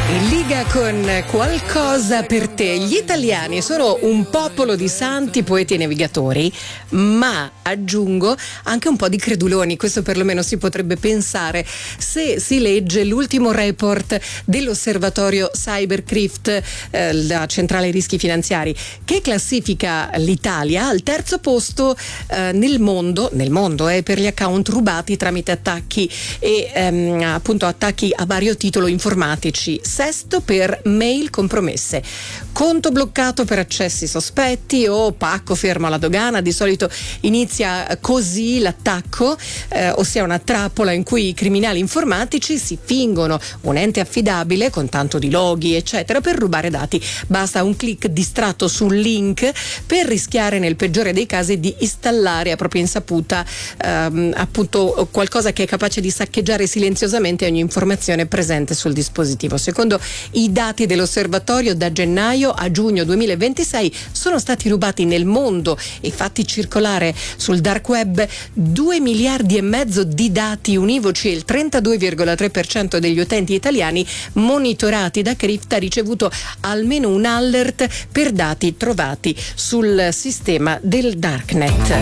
In Liga con Qualcosa per te. Gli italiani sono un popolo di santi, poeti e navigatori, ma aggiungo anche un po' di creduloni. Questo perlomeno si potrebbe pensare se si legge l'ultimo report dell'osservatorio Cybercript, la centrale rischi finanziari, che classifica l'Italia al terzo posto nel mondo per gli account rubati tramite attacchi e appunto attacchi a vario titolo informatici. Sesto per mail compromesse, conto bloccato per accessi sospetti o pacco fermo alla dogana. Di solito inizia così l'attacco, ossia una trappola in cui i criminali informatici si fingono un ente affidabile con tanto di loghi eccetera per rubare dati. Basta un click distratto sul link per rischiare nel peggiore dei casi di installare a propria insaputa appunto qualcosa che è capace di saccheggiare silenziosamente ogni informazione presente sul dispositivo. Secondo i dati dell'osservatorio, da gennaio a giugno 2026 sono stati rubati nel mondo e fatti circolare sul dark web 2 miliardi e mezzo di dati univoci, e il 32,3% degli utenti italiani monitorati da Cript ha ricevuto almeno un alert per dati trovati sul sistema del darknet.